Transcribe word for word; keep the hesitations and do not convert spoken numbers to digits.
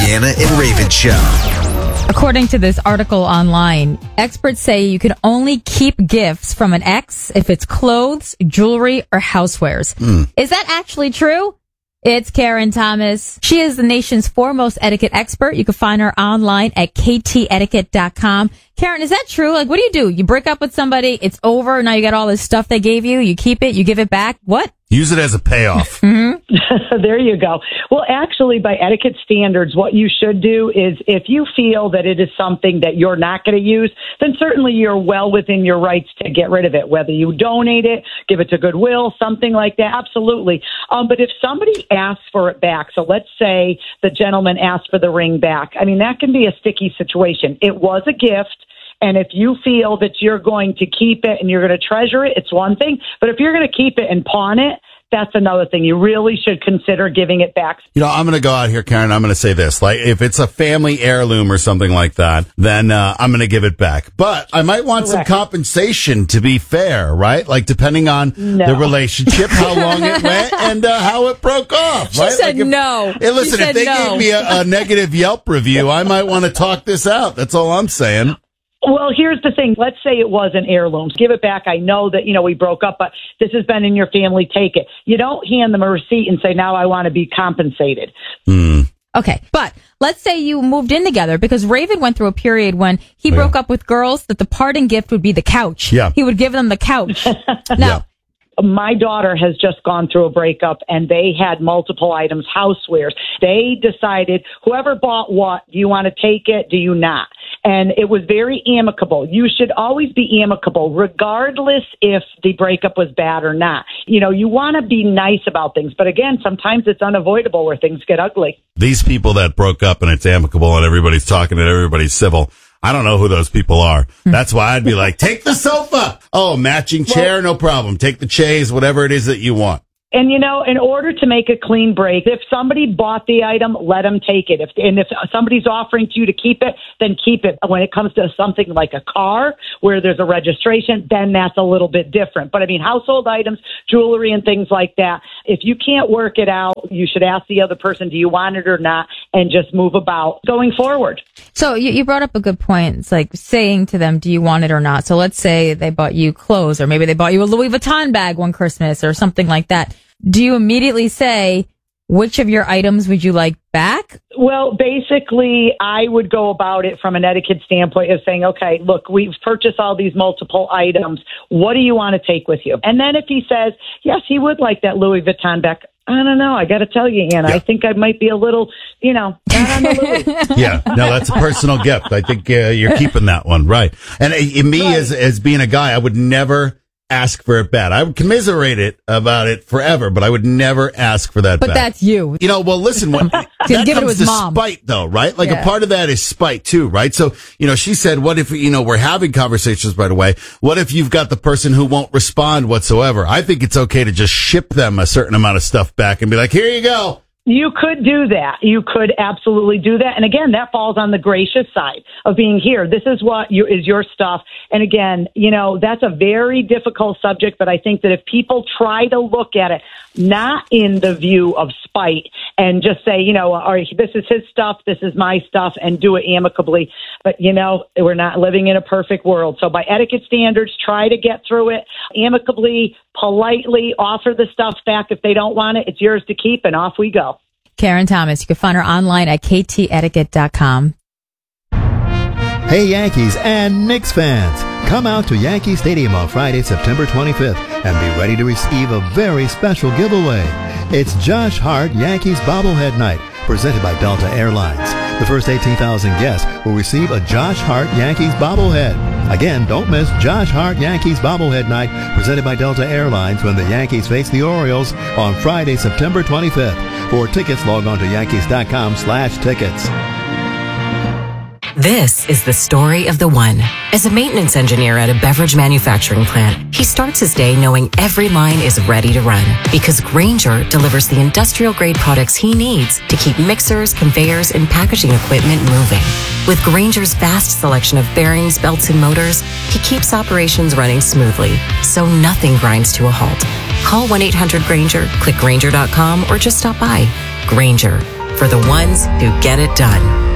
Jana and Raven Show. According to this article online, experts say you can only keep gifts from an ex if it's clothes, jewelry, or housewares. Mm. Is that actually true? It's Karen Thomas. She is the nation's foremost etiquette expert. You can find her online at k t etiquette dot com. Karen, is that true? Like, what do you do? You break up with somebody, it's over, now you got all this stuff they gave you, you keep it, you give it back. What? Use it as a payoff. Mm-hmm. There you go. Well, actually, by etiquette standards, what you should do is if you feel that it is something that you're not going to use, then certainly you're well within your rights to get rid of it, whether you donate it, give it to Goodwill, something like that. Absolutely. Um, but if somebody asks for it back, so let's say the gentleman asked for the ring back, I mean, that can be a sticky situation. It was a gift. And if you feel that you're going to keep it and you're going to treasure it, it's one thing. But if you're going to keep it and pawn it, that's another thing. You really should consider giving it back. You know, I'm going to go out here, Karen. I'm going to say this. Like, if it's a family heirloom or something like that, then uh, I'm going to give it back. But I might want Correct. some compensation to be fair, right? Like, depending on no. the relationship, how long it went, and uh, how it broke off, she right? Said like if, no. Hey, listen, she if they no. gave me a, a negative Yelp review, I might want to talk this out. That's all I'm saying. Well, here's the thing. Let's say it was an heirloom. Give it back. I know that, you know, we broke up, but this has been in your family. Take it. You don't hand them a receipt and say, now I want to be compensated. Mm. Okay. But let's say you moved in together, because Raven went through a period when he yeah. broke up with girls that the parting gift would be the couch. Yeah. He would give them the couch. Now, yeah. My daughter has just gone through a breakup, and they had multiple items, housewares. They decided, whoever bought what, do you want to take it? Do you not? And it was very amicable. You should always be amicable, regardless if the breakup was bad or not. You know, you want to be nice about things. But again, sometimes it's unavoidable where things get ugly. These people that broke up and it's amicable and everybody's talking and everybody's civil, I don't know who those people are. That's why I'd be like, take the sofa. Oh, matching chair, well, no problem. Take the chaise, whatever it is that you want. And, you know, in order to make a clean break, if somebody bought the item, let them take it. If, and if somebody's offering to you to keep it, then keep it. When it comes to something like a car where there's a registration, then that's a little bit different. But, I mean, household items, jewelry and things like that, if you can't work it out, you should ask the other person, do you want it or not, and just move about going forward. So you, you brought up a good point. It's like saying to them, do you want it or not? So let's say they bought you clothes, or maybe they bought you a Louis Vuitton bag one Christmas or something like that. Do you immediately say, which of your items would you like back? Well, basically, I would go about it from an etiquette standpoint of saying, okay, look, we've purchased all these multiple items. What do you want to take with you? And then if he says, yes, he would like that Louis Vuitton bag, I don't know. I got to tell you, Anna, yeah. I think I might be a little, you know, not on the Louis. Yeah, no, that's a personal gift. I think uh, you're keeping that one, right? And uh, me, right. as as being a guy, I would never ask for it bad. I would commiserate it about it forever, but I would never ask for that but back. But that's you. You know, well, listen, when, that give comes it to his to mom. spite, though, right? Like yeah. a part of that is spite, too, right? So, you know, she said, what if, you know, we're having conversations, by the way, what if you've got the person who won't respond whatsoever? I think it's okay to just ship them a certain amount of stuff back and be like, here you go. You could do that. You could absolutely do that. And again, that falls on the gracious side of being here. This is what you, is your stuff. And again, you know, that's a very difficult subject, but I think that if people try to look at it, not in the view of spite and just say, you know, all right, this is his stuff, this is my stuff, and do it amicably. But, you know, we're not living in a perfect world. So by etiquette standards, try to get through it amicably, politely, offer the stuff back. If they don't want it, it's yours to keep, and off we go. Karen Thomas. You can find her online at k t etiquette dot com. Hey, Yankees and Knicks fans. Come out to Yankee Stadium on Friday, September twenty-fifth, and be ready to receive a very special giveaway. It's Josh Hart Yankees Bobblehead Night, presented by Delta Airlines. The first eighteen thousand guests will receive a Josh Hart Yankees bobblehead. Again, don't miss Josh Hart Yankees Bobblehead Night, presented by Delta Airlines, when the Yankees face the Orioles on Friday, September twenty-fifth. For tickets, log on to yankees.com slash tickets. This is the story of the one. As a maintenance engineer at a beverage manufacturing plant, he starts his day knowing every line is ready to run, because Grainger delivers the industrial-grade products he needs to keep mixers, conveyors, and packaging equipment moving. With Grainger's vast selection of bearings, belts, and motors, he keeps operations running smoothly, so nothing grinds to a halt. Call one eight hundred Grainger, click Grainger dot com, or just stop by. Grainger, for the ones who get it done.